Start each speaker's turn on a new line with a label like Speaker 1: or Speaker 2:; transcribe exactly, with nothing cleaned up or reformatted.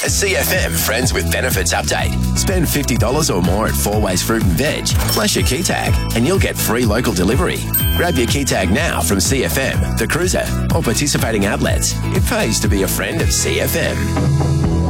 Speaker 1: A C F M Friends with Benefits update. Spend fifty dollars or more at Four Ways Fruit and Veg, plus your key tag, and you'll get free local delivery. Grab your key tag now from C F M, The Cruiser, or participating outlets. It pays to be a friend of C F M.